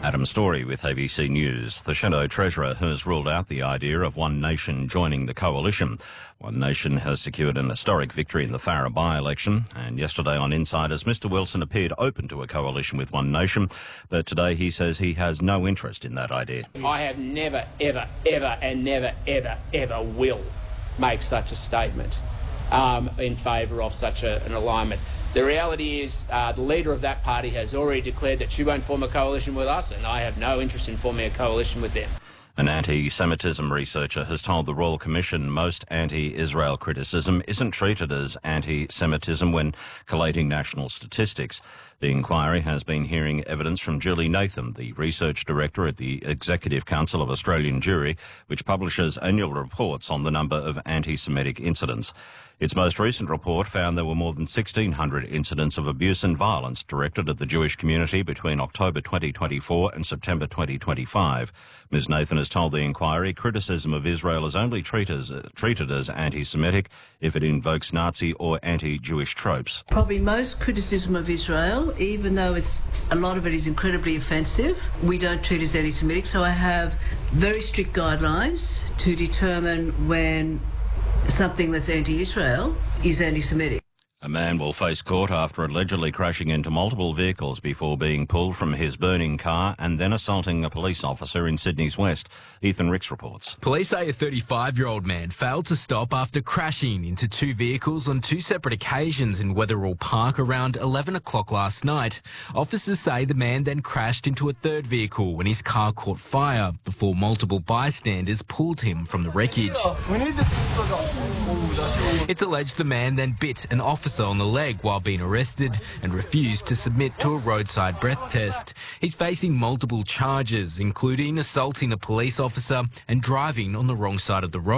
Adam Story with ABC News. The Shadow Treasurer has ruled out the idea of One Nation joining the coalition. One Nation has secured an historic victory in the Farrer by-election, and yesterday on Insiders, Mr Wilson appeared open to a coalition with One Nation, but today he says he has no interest in that idea. I have never, ever, ever and never, ever, ever will make such a statement in favour of such an alignment. The reality is the leader of that party has already declared that she won't form a coalition with us, and I have no interest in forming a coalition with them. An anti-Semitism researcher has told the Royal Commission most anti-Israel criticism isn't treated as anti-Semitism when collating national statistics. The inquiry has been hearing evidence from Julie Nathan, the research director at the Executive Council of Australian Jewry, which publishes annual reports on the number of anti-Semitic incidents. Its most recent report found there were more than 1,600 incidents of abuse and violence directed at the Jewish community between October 2024 and September 2025. Ms Nathan has told the inquiry criticism of Israel is only treated as anti-Semitic if it invokes Nazi or anti-Jewish tropes. Probably most criticism of Israel, even though a lot of it is incredibly offensive, we don't treat as anti-Semitic, so I have very strict guidelines to determine when something that's anti-Israel is anti-Semitic. A man will face court after allegedly crashing into multiple vehicles before being pulled from his burning car and then assaulting a police officer in Sydney's West. Ethan Ricks reports. Police say a 35-year-old man failed to stop after crashing into two vehicles on two separate occasions in Wetherill Park around 11 o'clock last night. Officers say the man then crashed into a third vehicle when his car caught fire before multiple bystanders pulled him from the wreckage. It's alleged the man then bit an officer on the leg while being arrested and refused to submit to a roadside breath test. He's facing multiple charges, including assaulting a police officer and driving on the wrong side of the road.